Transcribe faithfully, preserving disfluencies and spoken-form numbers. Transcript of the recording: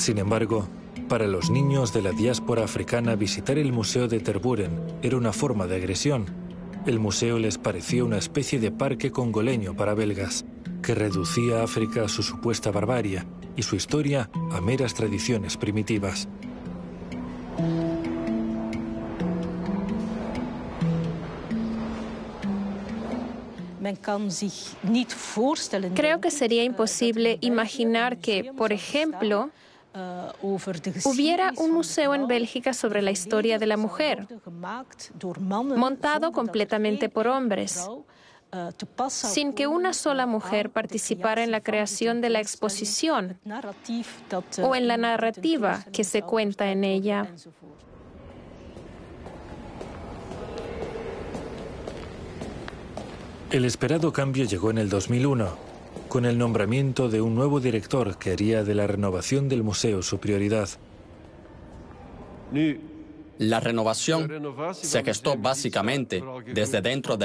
Sin embargo, para los niños de la diáspora africana visitar el Museo de Tervuren era una forma de agresión. El museo les parecía una especie de parque congoleño para belgas, que reducía a África a su supuesta barbarie y su historia a meras tradiciones primitivas. Creo que sería imposible imaginar que, por ejemplo, hubiera un museo en Bélgica sobre la historia de la mujer, montado completamente por hombres, sin que una sola mujer participara en la creación de la exposición o en la narrativa que se cuenta en ella. El esperado cambio llegó en el dos mil uno, con el nombramiento de un nuevo director que haría de la renovación del museo su prioridad. La renovación se gestó básicamente desde dentro del